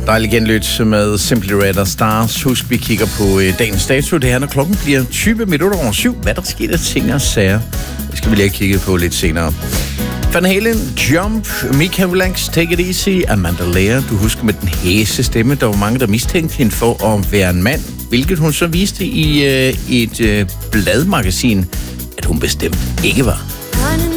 Dejligt genlyt med Simply Red og Stars. Husk, vi kigger på dagens dato. Det er, når klokken bliver 7:20. Hvad der sker der ting og sager? Det skal vi lige have kigget på lidt senere. Van Halen, Jump, Mika Relax, Take It Easy, Amanda Lear. Du husker med den hæse stemme, der var mange, der mistænkte hende for at være en mand. Hvilket hun så viste i et bladmagasin, at hun bestemt ikke var.